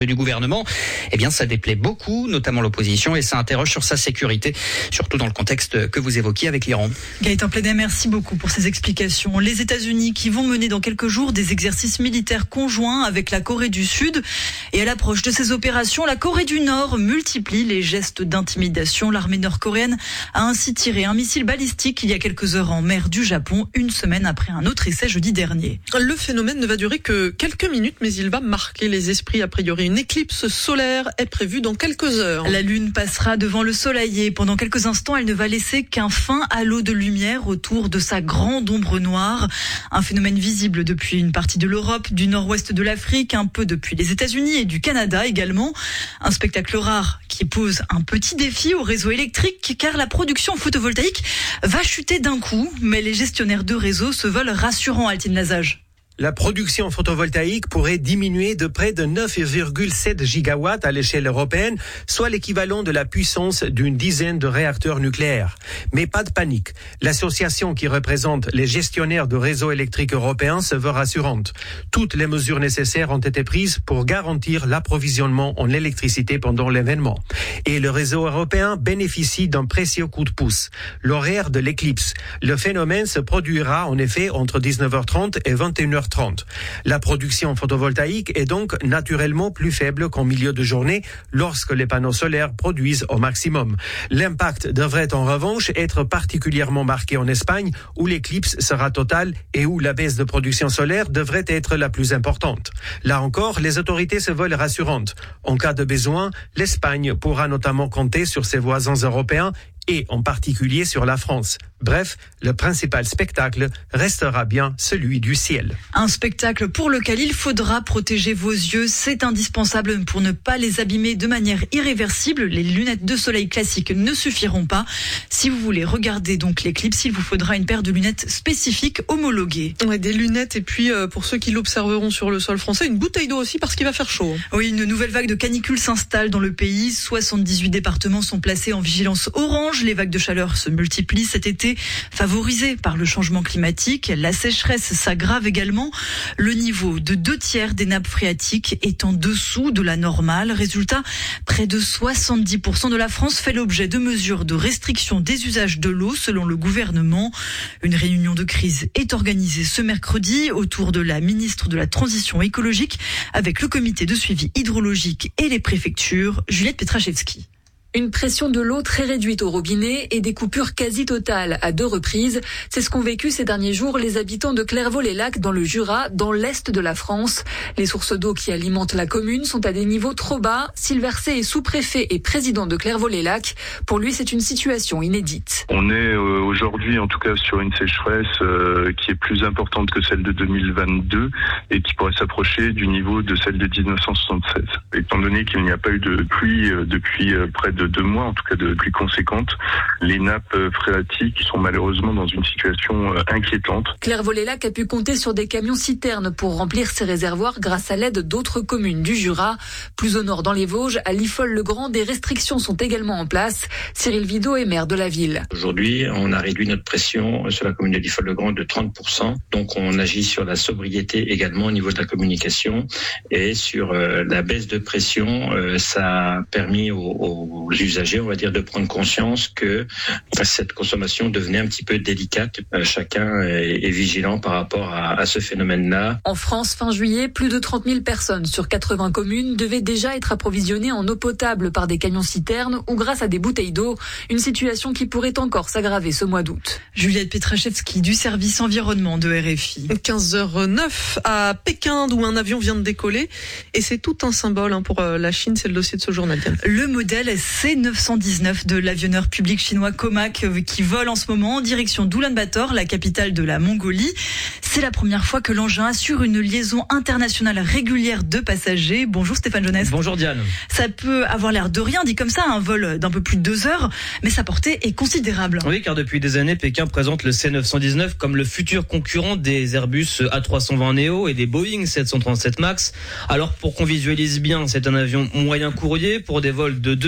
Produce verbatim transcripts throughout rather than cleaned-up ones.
du gouvernement, eh bien ça déplaît beaucoup, notamment l'opposition, et ça interroge sur sa sécurité, surtout dans le contexte que vous évoquiez avec l'Iran. Gaëtan Plédet, merci beaucoup pour ces explications. Les États-Unis qui vont mener dans quelques jours des exercices militaires conjoints avec la Corée du Sud. Et à l'approche de ces opérations, la Corée du Nord multiplie les gestes d'intimidation. L'armée nord-coréenne a ainsi tiré un missile balistique il y a quelques heures en mer du Japon, une semaine après un autre essai jeudi dernier. Le phénomène ne va durer que quelques minutes, mais il va marquer les esprits a priori. Une éclipse solaire est prévue dans quelques heures. La Lune passera devant le Soleil et pendant quelques instants, elle ne va laisser qu'un fin halo de lumière autour de sa grande ombre noire. Un phénomène visible depuis une partie de l'Europe, du nord-ouest de l'Afrique, un peu depuis les États-Unis et du Canada également. Un spectacle rare qui pose un petit défi au réseau électrique car la production photovoltaïque va chuter d'un coup. Mais les gestionnaires de réseau se veulent rassurants, Altine Lazage. La production photovoltaïque pourrait diminuer de près de neuf virgule sept gigawatts à l'échelle européenne, soit l'équivalent de la puissance d'une dizaine de réacteurs nucléaires. Mais pas de panique. L'association qui représente les gestionnaires de réseaux électriques européens se veut rassurante. Toutes les mesures nécessaires ont été prises pour garantir l'approvisionnement en électricité pendant l'événement. Et le réseau européen bénéficie d'un précieux coup de pouce. L'horaire de l'éclipse. Le phénomène se produira en effet entre dix-neuf heures trente et vingt et une heures trente. La production photovoltaïque est donc naturellement plus faible qu'en milieu de journée lorsque les panneaux solaires produisent au maximum. L'impact devrait en revanche être particulièrement marqué en Espagne où l'éclipse sera totale et où la baisse de production solaire devrait être la plus importante. Là encore, les autorités se veulent rassurantes. En cas de besoin, l'Espagne pourra notamment compter sur ses voisins européens et en particulier sur la France. Bref, le principal spectacle restera bien celui du ciel. Un spectacle pour lequel il faudra protéger vos yeux. C'est indispensable pour ne pas les abîmer de manière irréversible. Les lunettes de soleil classiques ne suffiront pas. Si vous voulez regarder donc l'éclipse, il vous faudra une paire de lunettes spécifiques homologuées. Ouais, des lunettes et puis euh, pour ceux qui l'observeront sur le sol français, une bouteille d'eau aussi parce qu'il va faire chaud. Oui, une nouvelle vague de canicule s'installe dans le pays. soixante-dix-huit départements sont placés en vigilance orange. Les vagues de chaleur se multiplient cet été, favorisées par le changement climatique. La sécheresse s'aggrave également. Le niveau de deux tiers des nappes phréatiques est en dessous de la normale. Résultat, près de soixante-dix pour cent de la France fait l'objet de mesures de restriction des usages de l'eau selon le gouvernement. Une réunion de crise est organisée ce mercredi autour de la ministre de la Transition écologique avec le comité de suivi hydrologique et les préfectures. Juliette Petraszewski. Une pression de l'eau très réduite au robinet et des coupures quasi totales à deux reprises. C'est ce qu'ont vécu ces derniers jours les habitants de Clairvaux-les-Lacs dans le Jura, dans l'est de la France. Les sources d'eau qui alimentent la commune sont à des niveaux trop bas. Sylvain Verset est sous-préfet et président de Clairvaux-les-Lacs. Pour lui, c'est une situation inédite. On est euh, aujourd'hui en tout cas sur une sécheresse euh, qui est plus importante que celle de deux mille vingt-deux et qui pourrait s'approcher du niveau de celle de dix-neuf cent soixante-seize. Étant donné qu'il n'y a pas eu de pluie euh, depuis euh, près de de deux mois, en tout cas de pluie conséquente, les nappes phréatiques sont malheureusement dans une situation inquiétante. Clairvaux-les-Lacs a pu compter sur des camions citernes pour remplir ses réservoirs grâce à l'aide d'autres communes du Jura. Plus au nord dans les Vosges, à Liffol-le-Grand, des restrictions sont également en place. Cyril Vidot est maire de la ville. Aujourd'hui, on a réduit notre pression sur la commune de Liffol-le-Grand de trente pour cent. Donc on agit sur la sobriété également au niveau de la communication et sur euh, la baisse de pression. Euh, ça a permis aux, aux usagers, on va dire, de prendre conscience que cette consommation devenait un petit peu délicate. Euh, chacun est, est vigilant par rapport à, à ce phénomène-là. En France, fin juillet, plus de trente mille personnes sur quatre-vingts communes devaient déjà être approvisionnées en eau potable par des camions-citernes ou grâce à des bouteilles d'eau. Une situation qui pourrait encore s'aggraver ce mois d'août. Juliette Petraszewski du service environnement de R F I. quinze heures neuf à Pékin, d'où un avion vient de décoller. Et c'est tout un symbole hein, pour la Chine, c'est le dossier de ce journal. Le modèle C neuf cent dix-neuf de l'avionneur public chinois Comac qui vole en ce moment en direction d'Oulan-Bator, la capitale de la Mongolie. C'est la première fois que l'engin assure une liaison internationale régulière de passagers. Bonjour Stéphane Jeunesse. Bonjour Diane. Ça peut avoir l'air de rien, dit comme ça, un vol d'un peu plus de deux heures, mais sa portée est considérable. Oui, car depuis des années, Pékin présente le C neuf cent dix-neuf comme le futur concurrent des Airbus A trois cent vingt Neo et des Boeing sept cent trente-sept Max. Alors pour qu'on visualise bien, c'est un avion moyen courrier pour des vols de deux à six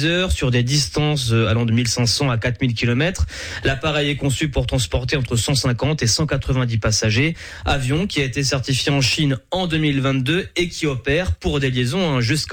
dix heures sur des distances allant de mille cinq cents à quatre mille kilomètres. L'appareil est conçu pour transporter entre cent cinquante et cent quatre-vingt-dix passagers. Avion qui a été certifié en Chine en deux mille vingt-deux et qui opère pour des liaisons jusqu'à